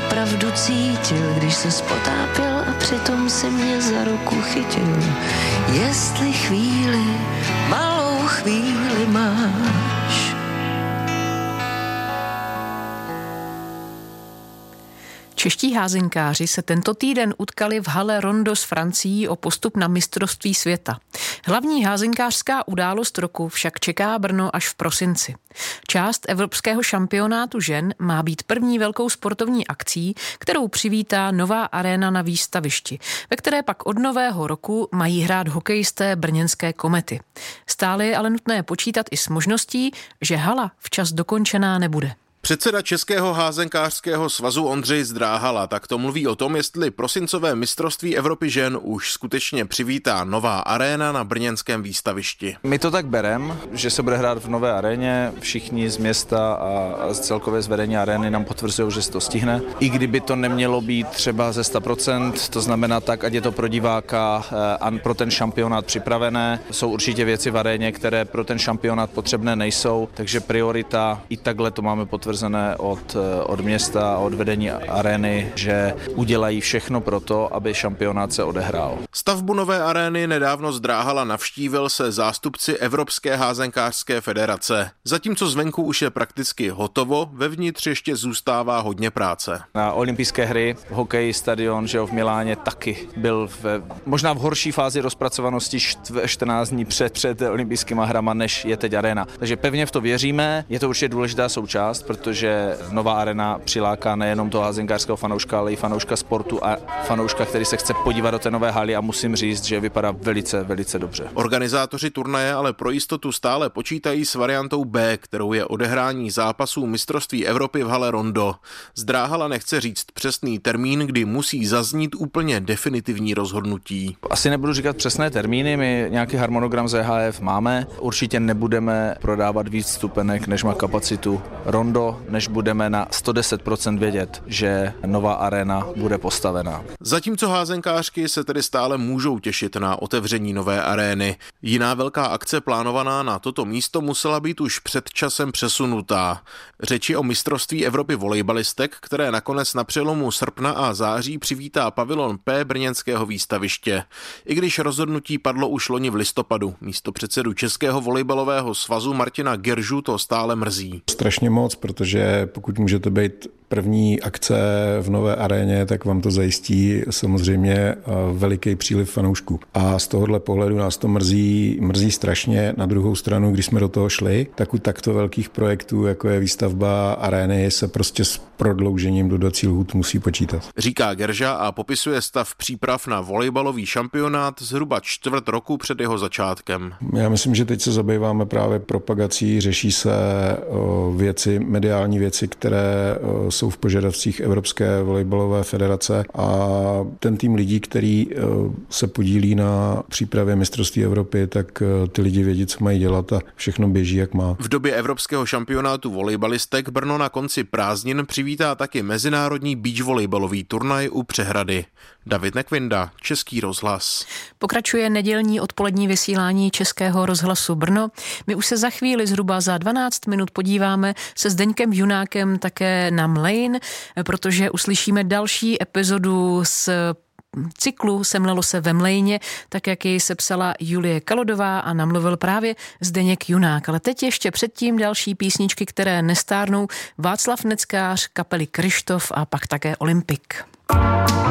opravdu cítil, když se spotápěl a přitom si mě za ruku chytil. Jestli chvíli, malou chvíli máš. Čeští házenkáři se tento týden utkali v hale Rondo s Francií o postup na mistrovství světa. Hlavní házenkářská událost roku však čeká Brno až v prosinci. Část evropského šampionátu žen má být první velkou sportovní akcí, kterou přivítá nová aréna na Výstavišti, ve které pak od nového roku mají hrát hokejisté brněnské Komety. Stále je ale nutné počítat i s možností, že hala včas dokončená nebude. Předseda Českého házenkářského svazu Ondřej Zdráhala takto mluví o tom, jestli prosincové mistrovství Evropy žen už skutečně přivítá nová aréna na brněnském Výstavišti. My to tak bereme, že se bude hrát v nové aréně, všichni z města a z celkové zvedení arény nám potvrzují, že se to stihne. I kdyby to nemělo být třeba ze 100%, to znamená tak, ať je to pro diváka a pro ten šampionát připravené. Jsou určitě věci v aréně, které pro ten šampionát potřebné nejsou, takže priorita i takhle to máme potvrzené od města a od vedení arény, že udělají všechno pro to, aby šampionát se odehrál. Stavbu nové arény nedávno Zdráhala navštívil se zástupci Evropské házenkářské federace. Zatímco zvenku už je prakticky hotovo, vevnitř ještě zůstává hodně práce. Na olympijské hry hokej stadion, že v Miláně taky byl možná v horší fázi rozpracovanosti 14 dní před olympijskými hrama, než je teď aréna. Takže pevně v to věříme, je to určitě důležitá součást, protože nová arena přiláká nejenom toho házenkářského fanouška, ale i fanouška sportu a fanouška, který se chce podívat do té nové haly a musím říct, že vypadá velice, velice dobře. Organizátoři turnaje ale pro jistotu stále počítají s variantou B, kterou je odehrání zápasů mistrovství Evropy v hale Rondo. Zdráhala nechce říct přesný termín, kdy musí zaznít úplně definitivní rozhodnutí. Asi nebudu říkat přesné termíny, my nějaký harmonogram z EHF máme. Určitě nebudeme prodávat víc vstupenek, než má kapacitu Rondo, než budeme na 110% vědět, že nová arena bude postavená. Zatímco házenkářky se tedy stále můžou těšit na otevření nové arény. Jiná velká akce plánovaná na toto místo musela být už před časem přesunutá. Řeči o mistrovství Evropy volejbalistek, které nakonec na přelomu srpna a září přivítá pavilon P brněnského Výstaviště. I když rozhodnutí padlo už loni v listopadu, místopředsedu Českého volejbalového svazu Martina Giržu to stále mrzí. Strašně moc, protože pokud můžete být první akce v nové aréně, tak vám to zajistí samozřejmě veliký příliv fanoušků. A z tohohle pohledu nás to mrzí strašně. Na druhou stranu, když jsme do toho šli, tak u takto velkých projektů, jako je výstavba arény, se prostě s prodloužením dodací lhůt musí počítat. Říká Gerža a popisuje stav příprav na volejbalový šampionát zhruba čtvrt roku před jeho začátkem. Já myslím, že teď se zabýváme právě propagací, řeší se mediální věci, které jsou v požadavcích Evropské volejbalové federace a ten tým lidí, který se podílí na přípravě mistrovství Evropy, tak ty lidi vědí, co mají dělat a všechno běží, jak má. V době Evropského šampionátu volejbalistek Brno na konci prázdnin přivítá taky mezinárodní beach volejbalový turnaj u Přehrady. David Nekvinda, Český rozhlas. Pokračuje nedělní odpolední vysílání Českého rozhlasu Brno. My už se za chvíli zhruba za 12 minut podíváme se Zdeňkem Junákem také na Mlejn, protože uslyšíme další epizodu z cyklu Semlelo se ve Mlejně, tak jak jej sepsala Julie Kalodová a namluvil právě Zdeněk Junák. Ale teď ještě předtím další písničky, které nestárnou, Václav Neckář, kapely Kryštof a pak také Olympik.